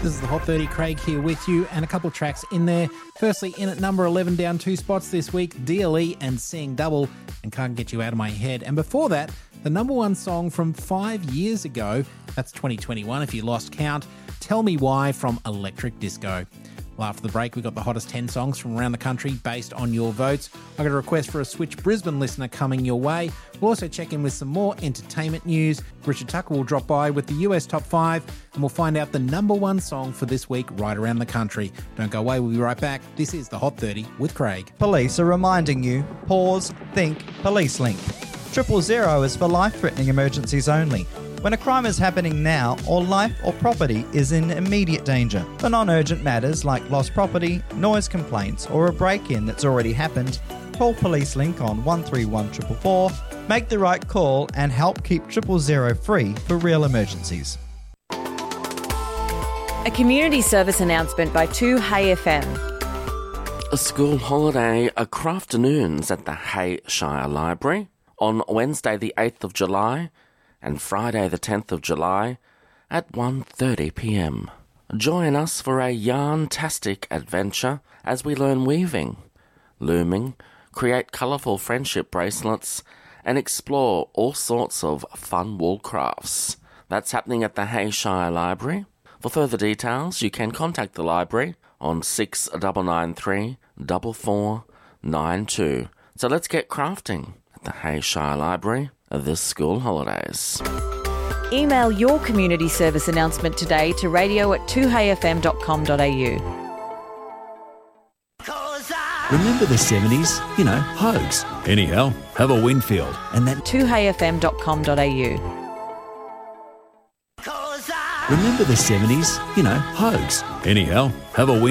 This is the Hot 30, Craig here with you, and a couple of tracks in there. Firstly, in at number 11, down 2 spots this week, DLE and Seeing Double and Can't Get You Out of My Head. And before that, the number one song from 5 years ago, that's 2021 if you lost count, Tell Me Why from Electric Disco. Well, after the break, we got the hottest 10 songs from around the country based on your votes. I got a request for a Switch Brisbane listener coming your way. We'll also check in with some more entertainment news. Richard Tucker will drop by with the US Top 5, and we'll find out the number one song for this week right around the country. Don't go away, we'll be right back. This is the Hot 30 with Craig. Police are reminding you, pause, think, Police Link. 000 is for life-threatening emergencies only. When a crime is happening now, or life or property is in immediate danger. For non-urgent matters like lost property, noise complaints, or a break-in that's already happened, call Police Link on 131444, make the right call and help keep 000 free for real emergencies. A community service announcement by 2Hey FM. A school holiday crafternoons at the Hay Shire Library on Wednesday the 8th of July and Friday the 10th of July at 1:30pm. Join us for a yarn-tastic adventure as we learn weaving, looming, create colourful friendship bracelets and explore all sorts of fun wool crafts. That's happening at the Hay Shire Library. For further details, you can contact the library on 6993 4492. So let's get crafting at the Hay Shire Library this school holidays. Email your community service announcement today to radio@2heyfm.com.au. Remember the 70s? You know, Hogs. Anyhow, have a Winfield. And that 2heyfm.com.au. Remember the 70s? You know, Hogs. Anyhow, have a Winfield.